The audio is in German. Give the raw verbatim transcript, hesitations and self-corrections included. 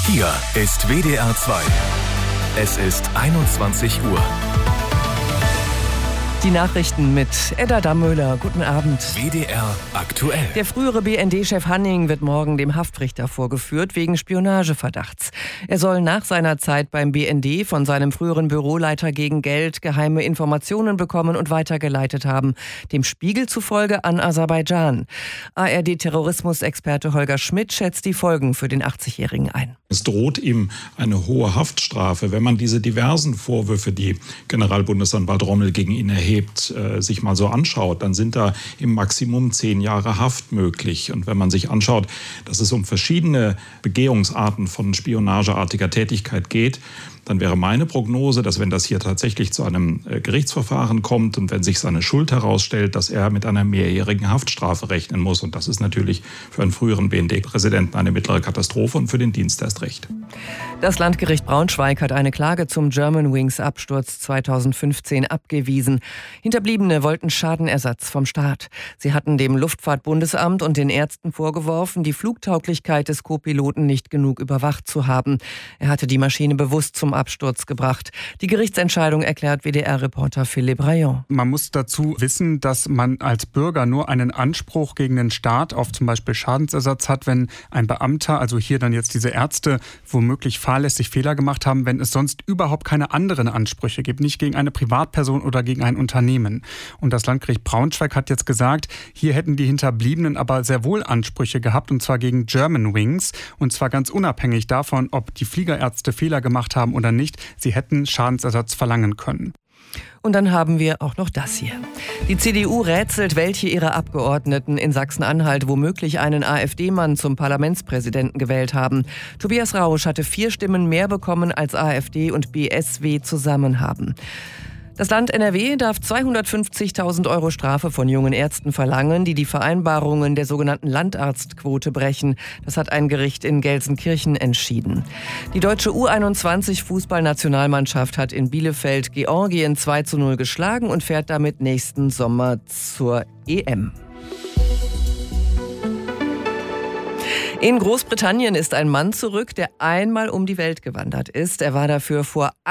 Hier ist W D R zwei. Es ist einundzwanzig Uhr. Die Nachrichten mit Edda Dammöller. Guten Abend. W D R aktuell. Der frühere B N D-Chef Hanning wird morgen dem Haftrichter vorgeführt wegen Spionageverdachts. Er soll nach seiner Zeit beim B N D von seinem früheren Büroleiter gegen Geld geheime Informationen bekommen und weitergeleitet haben. Dem Spiegel zufolge an Aserbaidschan. A R D-Terrorismusexperte Holger Schmidt schätzt die Folgen für den achtzigjährigen ein. Es droht ihm eine hohe Haftstrafe. Wenn man diese diversen Vorwürfe, die Generalbundesanwalt Rommel gegen ihn erhebt, äh, sich mal so anschaut, dann sind da im Maximum zehn Jahre Haft möglich. Und wenn man sich anschaut, dass es um verschiedene Begehungsarten von spionageartiger Tätigkeit geht, dann wäre meine Prognose, dass wenn das hier tatsächlich zu einem äh, Gerichtsverfahren kommt und wenn sich seine Schuld herausstellt, dass er mit einer mehrjährigen Haftstrafe rechnen muss. Und das ist natürlich für einen früheren B N D-Präsidenten eine mittlere Katastrophe und für den Dienst erst recht. Das Landgericht Braunschweig hat eine Klage zum Germanwings-Absturz zweitausendfünfzehn abgewiesen. Hinterbliebene wollten Schadenersatz vom Staat. Sie hatten dem Luftfahrtbundesamt und den Ärzten vorgeworfen, die Flugtauglichkeit des Co-Piloten nicht genug überwacht zu haben. Er hatte die Maschine bewusst zum Absturz gebracht. Die Gerichtsentscheidung erklärt W D R-Reporter Philipp Rayon. Man muss dazu wissen, dass man als Bürger nur einen Anspruch gegen den Staat auf zum Beispiel Schadensersatz hat, wenn ein Beamter, also hier dann jetzt diese Ärzte, womöglich fahrlässig Fehler gemacht haben, wenn es sonst überhaupt keine anderen Ansprüche gibt, nicht gegen eine Privatperson oder gegen ein Unternehmen. Und das Landgericht Braunschweig hat jetzt gesagt, hier hätten die Hinterbliebenen aber sehr wohl Ansprüche gehabt, und zwar gegen Germanwings, und zwar ganz unabhängig davon, ob die Fliegerärzte Fehler gemacht haben oder nicht. Sie hätten Schadensersatz verlangen können. Und dann haben wir auch noch das hier. Die C D U rätselt, welche ihrer Abgeordneten in Sachsen-Anhalt womöglich einen AfD-Mann zum Parlamentspräsidenten gewählt haben. Tobias Rausch hatte vier Stimmen mehr bekommen, als AfD und B S W zusammen haben. Das Land N R W darf zweihundertfünfzigtausend Euro Strafe von jungen Ärzten verlangen, die die Vereinbarungen der sogenannten Landarztquote brechen. Das hat ein Gericht in Gelsenkirchen entschieden. Die deutsche U einundzwanzig Fußballnationalmannschaft hat in Bielefeld Georgien zwei zu null geschlagen und fährt damit nächsten Sommer zur E M. In Großbritannien ist ein Mann zurück, der einmal um die Welt gewandert ist. Er war dafür vor